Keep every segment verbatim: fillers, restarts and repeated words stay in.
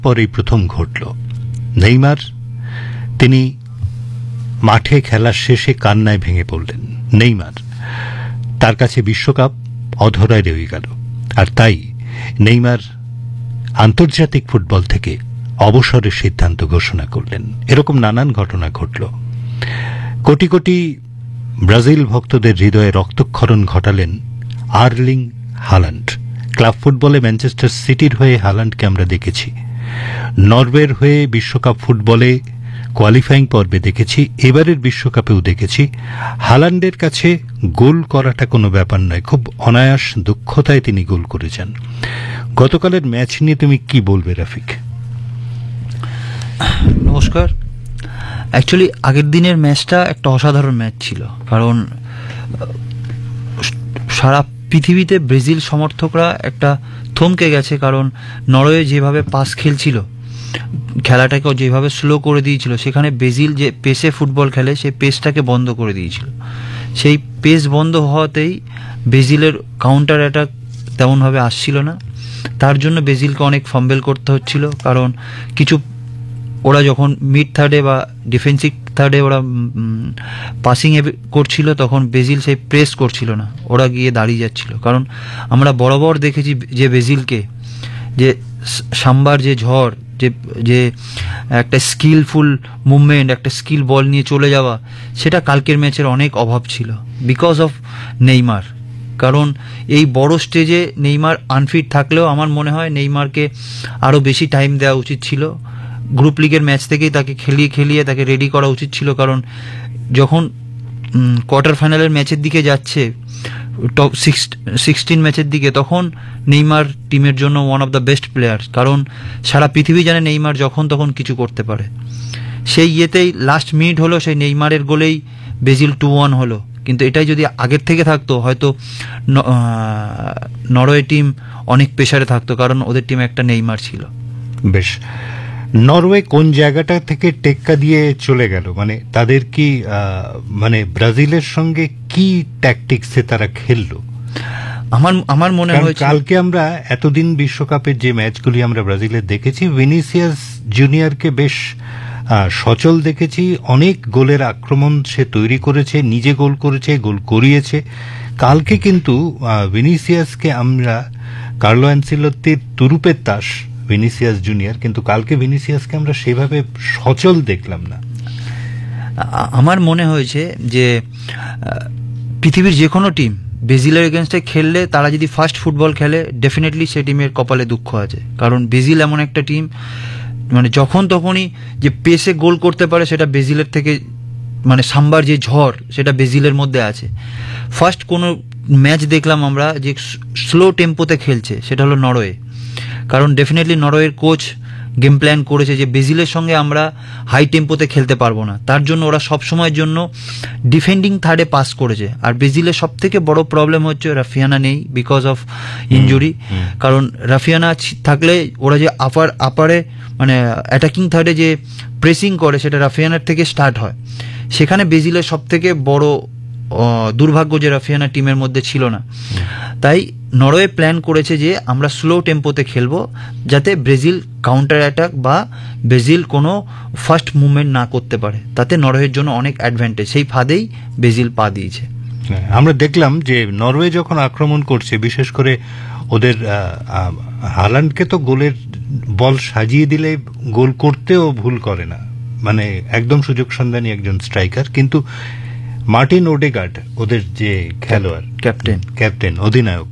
পরেই প্রথম ঘটল। নেইমার তিনি মাঠে খেলার শেষে কান্নায় ভেঙে পড়লেন। নেইমার, তার কাছে বিশ্বকাপ অধরায় রয়ে গেল, আর তাই নেইমার আন্তর্জাতিক ফুটবল থেকে অবসরের সিদ্ধান্ত ঘোষণা করলেন। এরকম নানান ঘটনা ঘটল। কোটি কোটি ব্রাজিল ভক্তদের হৃদয়ে রক্তক্ষরণ ঘটালেন আর্লিং হাল্যান্ড। ক্লাব ফুটবলে ম্যানচেস্টার সিটির হয়ে হাল্যান্ডকে আমরা দেখেছি, নরওয়ের হয়ে বিশ্বকাপ ফুটবলে কোয়ালিফাইং পর্বে দেখেছি, এবারের বিশ্বকাপেও দেখেছি। হাল্যান্ডের কাছে গোল করাটা কোনো ব্যাপার নয়, খুব অনায়াস দক্ষতায় তিনি গোল করেছেন। গতকালের ম্যাচ নিয়ে তুমি কি বলবে রাফিক? নমস্কার। অ্যাকচুয়ালি আগের দিনের ম্যাচটা একটা অসাধারণ ম্যাচ ছিল, কারণ সারা পৃথিবীতে ব্রাজিল সমর্থকরা একটা থমকে গেছে, কারণ নরওয়ে যেভাবে পাস খেলছিল, খেলাটাকেও যেভাবে স্লো করে দিয়েছিল, সেখানে ব্রাজিল যে পেসে ফুটবল খেলে সেই পেসটাকে বন্ধ করে দিয়েছিল। সেই পেস বন্ধ হওয়াতেই ব্রাজিলের কাউন্টার অ্যাটাক তেমনভাবে আসছিল না, তার জন্য ব্রাজিলকে অনেক ফাম্বেল করতে হচ্ছিল। কারণ কিছু ওরা যখন মিড থার্ডে বা ডিফেন্সিভ থার্ডে ওরা পাসিং করছিল, তখন ব্রাজিল সেই প্রেস করছিল না, ওরা গিয়ে দাঁড়িয়ে যাচ্ছিল। কারণ আমরা বরাবর দেখেছি যে ব্রাজিলকে, যে সাম্বার যে ঝড়, যে যে একটা স্কিলফুল মুভমেন্ট, একটা স্কিল বল নিয়ে চলে যাওয়া, সেটা কালকের ম্যাচের অনেক অভাব ছিল বিকজ অফ নেইমার। কারণ এই বড় স্টেজে নেইমার আনফিট থাকলেও আমার মনে হয় নেইমারকে আরও বেশি টাইম দেওয়া উচিত ছিল। গ্রুপ লিগের ম্যাচ থেকেই তাকে খেলিয়ে খেলিয়ে তাকে রেডি করা উচিত ছিল, কারণ যখন কোয়ার্টার ফাইনালের ম্যাচের দিকে যাচ্ছে, টপ সিক্স সিক্সটিন ম্যাচের দিকে, তখন নেইমার টিমের জন্য one of the best player. কারণ সারা পৃথিবী জানে নেইমার যখন তখন কিছু করতে পারে। সেই ইয়েতেই লাস্ট মিনিট হলো, সেই নেইমারের গোলেই ব্রাজিল টু ওয়ান হলো। কিন্তু এটাই যদি আগের থেকে থাকতো, হয়তো নরওয়ে টিম অনেক প্রেসারে থাকতো, কারণ ওদের টিমে একটা নেইমার ছিল। বেশ, নরওয়ে কোন জায়গাটা থেকে টেক্কা দিয়ে চলে গেল? মানে তাদের কি মানে ব্রাজিলের সঙ্গে কি ট্যাকটিক্সে তারা খেললো? আমার আমার মনে হয় কালকে আমরা এতদিন বিশ্বকাপের যে ম্যাচগুলি আমরা ব্রাজিলের দেখেছি, ভিনিসিয়াস জুনিয়রকে বেশ সচল দেখেছি, অনেক গোলের আক্রমণ সে তৈরি করেছে, নিজে গোল করেছে, গোল করিয়েছে। কালকে কিন্তু ভিনিসিয়াসকে আমরা, কার্লো অ্যানসেলোত্তির তুরুপের তাস ভিনিসিয়াস জুনিয়র, কিন্তু কালকে ভিনিসিয়াসকে আমরা সেভাবে সচল দেখলাম না। আমার মনে হয়েছে যে পৃথিবীর যে কোনো টিম ব্রাজিলের এগেনস্টে খেললে, তারা যদি ফার্স্ট ফুটবল খেলে, ডেফিনেটলি সেই টিমের কপালে দুঃখ আছে। কারণ ব্রাজিল এমন একটা টিম, মানে যখন তখনই যে পেসে গোল করতে পারে, সেটা ব্রাজিলের থেকে, মানে সাম্বার যে ঝড়, সেটা ব্রাজিলের মধ্যে আছে। ফার্স্ট কোনো ম্যাচ দেখলাম আমরা যে স্লো টেম্পোতে খেলছে, সেটা হলো নরওয়ে। কারণ ডেফিনেটলি নরওয়ের কোচ গেম প্ল্যান করেছে যে ব্রাজিলের সঙ্গে আমরা হাই টেম্পোতে খেলতে পারবো না, তার জন্য ওরা সবসময়ের জন্য ডিফেন্ডিং থার্ডে পাস করেছে। আর ব্রাজিলের সব থেকে বড় প্রবলেম হচ্ছে রাফিয়ানা নেই বিকজ অফ ইনজুরি। কারণ রাফিয়ানা থাকলে ওরা যে আপার আপারে মানে অ্যাটাকিং থার্ডে যে প্রেসিং করে, সেটা রাফিয়ানার থেকে স্টার্ট হয়। সেখানে ব্রাজিলের সব থেকে বড় দুর্ভাগ্য যে রাফিয়ানা টিমের মধ্যে ছিল না। তাই নরওয়ে প্ল্যান করেছে যে আমরা স্লো টেম্পোতে খেলবো, যাতে ব্রাজিল কাউন্টার অ্যাটাক বা ব্রাজিল কোনো ফার্স্ট মুভমেন্ট না করতে পারে। তাতে নরওয়ের জন্য অনেক অ্যাডভান্টেজ, সেই ফাঁদেই ব্রাজিল পা দিয়েছে। আমরা দেখলাম যে নরওয়ে যখন আক্রমণ করছে, বিশেষ করে ওদের হাল্যান্ডকে তো গোলের বল সাজিয়ে দিলে গোল করতেও ভুল করে না, মানে একদম সুযোগ সন্ধানী একজন স্ট্রাইকার। কিন্তু মার্টিন ওডেগার্ড, ওদের যে খেলোয়াড়, ক্যাপ্টেন ক্যাপ্টেন অধিনায়ক,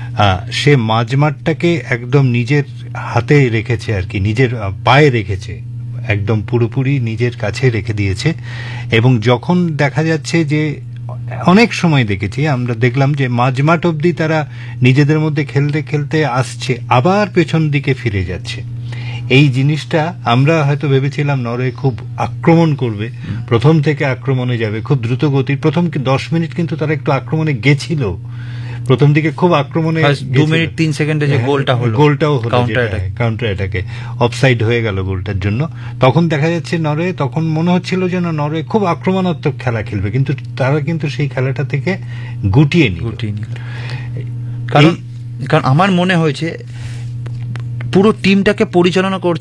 সে মাঝমাঠটাকে একদম নিজের হাতে রেখেছে, আর কি নিজের পায়ে রেখেছে, একদম পুরোপুরি নিজের কাছে রেখে দিয়েছে। এবং যখন দেখা যাচ্ছে যে, অনেক সময় দেখেছি আমরা, দেখলাম যে মাঝমাঠ অবধি তারা নিজেদের মধ্যে খেলতে খেলতে আসছে, আবার পেছন দিকে ফিরে যাচ্ছে। এই জিনিসটা আমরা হয়তো ভেবেছিলাম নরওয়ে খুব আক্রমণ করবে, প্রথম থেকে আক্রমণে যাবে খুব দ্রুত গতির। প্রথম দশ মিনিট কিন্তু তারা একটু আক্রমণে গেছিল, প্রথম দিকে খুব আক্রমণে, দু মিনিট তিন সেকেন্ডে যে গোলটা হলো, গোলটাও হলো কাউন্টার অ্যাটাকে, অফসাইড হয়ে গেল গোলটার জন্য। তখন দেখা যাচ্ছে নরওয়ে, তখন মনে হচ্ছিল যেন নরওয়ে খুব আক্রমণাত্মক খেলা খেলবে, কিন্তু তারা কিন্তু সেই খেলাটা থেকে গুটিয়ে নিল গুটিয়ে নিল কারণ কারণ আমার মনে হয়েছে পুরো টিমটাকে পরিচালনা করছে